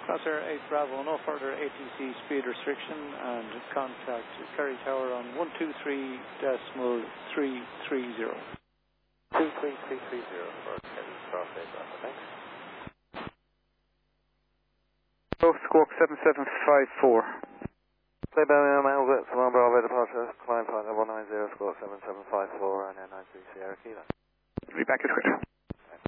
Crosshair 8 Bravo, no further ATC speed restriction and contact Kerry Tower on 123.330. 23330 for Kerry Cross 8 Bravo, thanks. Squawk 7754. Play Birmingham Albert, Salon Bravo departure, climb partner 190, squawk 7754, and 930 Sierra Kilo. Be back as quick.